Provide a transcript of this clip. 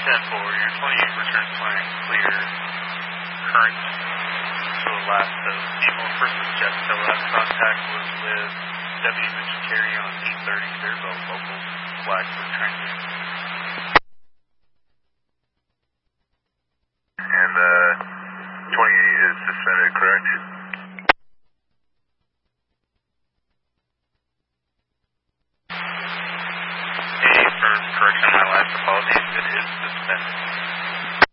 10-4, your 28 return flying clear. Current to the last of Nemo versus Jessica. Last contact was with W. Mitch Carey on 8:30. There's a local flag for transient. And 28 is suspended, correct? A firm correction on my last apologies. It is suspended.